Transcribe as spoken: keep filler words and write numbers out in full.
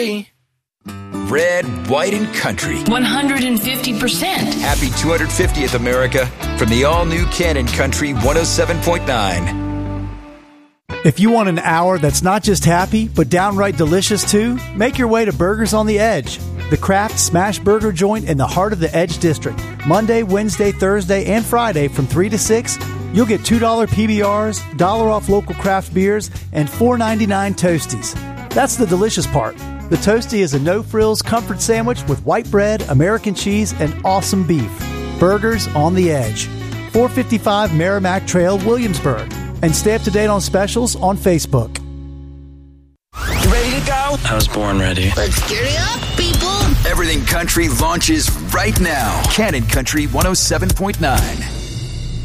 Red, white, and country. one hundred fifty percent. Happy two hundred fiftieth, America, from the all-new Cannon Country one oh seven point nine. If you want an hour that's not just happy, but downright delicious too, make your way to Burgers on the Edge, the Kraft Smash Burger joint in the heart of the Edge District. Monday, Wednesday, Thursday, and Friday from three to six, you'll get two dollar P B Rs, dollar off local craft beers, and four ninety-nine Toasties. That's the delicious part. The Toastie is a no-frills comfort sandwich with white bread, American cheese, and awesome beef. Burgers on the Edge. four fifty-five Merrimack Trail, Williamsburg. And stay up to date on specials on Facebook. You ready to go? I was born ready. Let's get it up, people. Everything Country launches right now. Cannon Country one oh seven point nine.